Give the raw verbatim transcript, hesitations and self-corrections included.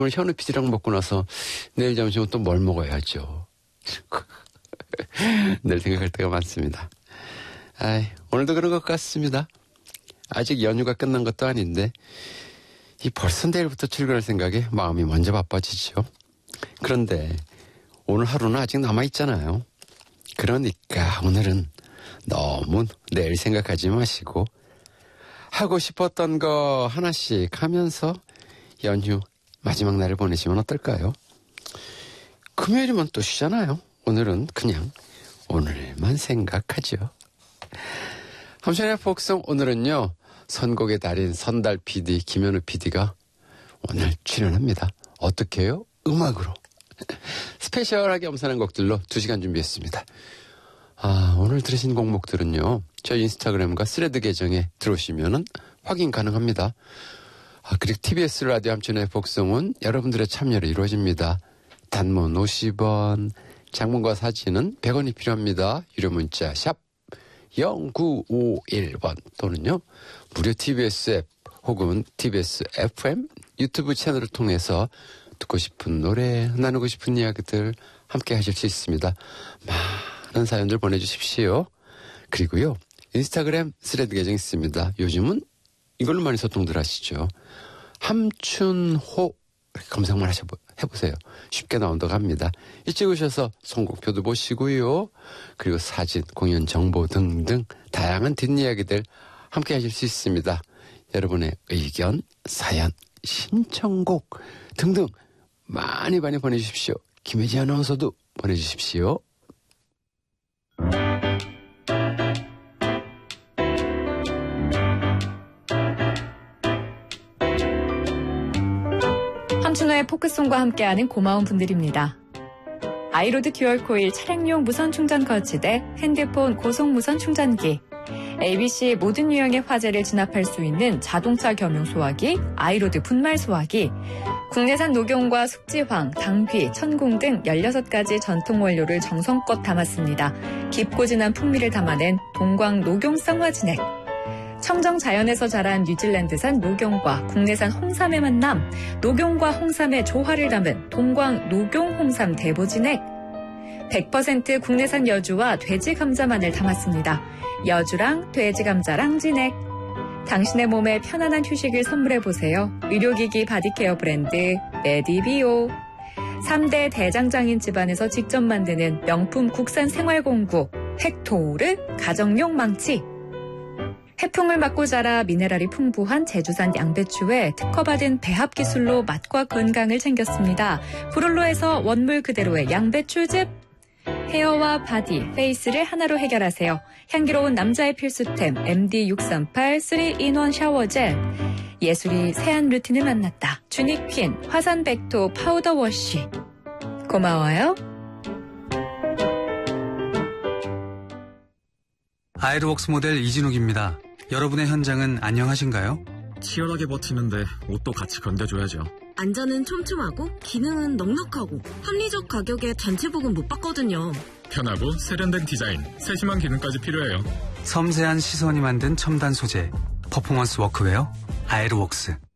오늘 현우 피디랑 먹고 나서 내일 점심은 또 뭘 먹어야죠. 늘 생각할 때가 많습니다. 아이, 오늘도 그런 것 같습니다. 아직 연휴가 끝난 것도 아닌데 이 벌써 내일부터 출근할 생각에 마음이 먼저 바빠지죠. 그런데 오늘 하루는 아직 남아있잖아요. 그러니까 오늘은 너무 내일 생각하지 마시고 하고 싶었던 거 하나씩 하면서 연휴 마지막 날을 보내시면 어떨까요? 금요일이면 또 쉬잖아요. 오늘은 그냥 오늘만 생각하죠. 함선의 복성 오늘은요. 선곡의 달인 선달 피디 김현우 피디가 오늘 출연합니다. 어떻게 해요? 음악으로. 스페셜하게 엄선한 곡들로 두 시간 준비했습니다. 아, 오늘 들으신 곡목들은요. 저희 인스타그램과 스레드 계정에 들어오시면 확인 가능합니다. 아, 그리고 티비에스 라디오 함선의 복성은 여러분들의 참여로 이루어집니다. 단문 오십 원, 장문과 사진은 백 원이 필요합니다. 유료 문자 샵 공구오일 번 또는요. 무료 티비에스 앱 혹은 티비에스 에프엠 유튜브 채널을 통해서 듣고 싶은 노래, 나누고 싶은 이야기들 함께 하실 수 있습니다. 많은 사연들 보내주십시오. 그리고요. 인스타그램 스레드 계정 있습니다. 요즘은 이걸로 많이 소통들 하시죠. 함춘호 이렇게 검색만 하셔보, 해보세요. 쉽게 나온다고 합니다. 이 찍으셔서 선곡표도 보시고요. 그리고 사진, 공연 정보 등등 다양한 뒷이야기들 함께 하실 수 있습니다. 여러분의 의견, 사연, 신청곡 등등 많이 많이 보내주십시오. 김혜지 아나운서도 보내주십시오. 함춘호의 포크송과 함께하는 고마운 분들입니다. 아이로드 듀얼 코일 차량용 무선 충전 거치대, 핸드폰 고속 무선 충전기, 에이비씨 모든 유형의 화재를 진압할 수 있는 자동차 겸용 소화기, 아이로드 분말 소화기, 국내산 녹용과 숙지황, 당귀, 천궁 등 열여섯 가지 전통 원료를 정성껏 담았습니다. 깊고 진한 풍미를 담아낸 동광 녹용성 화진액, 청정 자연에서 자란 뉴질랜드산 녹용과 국내산 홍삼의 만남, 녹용과 홍삼의 조화를 담은 동광 녹용 홍삼 대보진액, 백 퍼센트 국내산 여주와 돼지 감자만을 담았습니다. 여주랑 돼지 감자랑 진액. 당신의 몸에 편안한 휴식을 선물해보세요. 의료기기 바디케어 브랜드 메디비오. 삼 대 대장장인 집안에서 직접 만드는 명품 국산 생활공구 팩토르 가정용 망치. 해풍을 맞고 자라 미네랄이 풍부한 제주산 양배추에 특허받은 배합 기술로 맛과 건강을 챙겼습니다. 브룰로에서 원물 그대로의 양배추즙. 헤어와 바디, 페이스를 하나로 해결하세요. 향기로운 남자의 필수템 엠디 육삼팔 쓰리 인원 샤워젤. 예술이 세안 루틴을 만났다. 주니퀸 화산 백토 파우더 워시. 고마워요. 아이로웍스 모델 이진욱입니다. 여러분의 현장은 안녕하신가요? 치열하게 버티는데 옷도 같이 건져줘야죠. 안전은 촘촘하고 기능은 넉넉하고 합리적 가격에 단체 부금 못 받거든요. 편하고 세련된 디자인, 세심한 기능까지 필요해요. 섬세한 시선이 만든 첨단 소재, 퍼포먼스 워크웨어, 아이로웍스.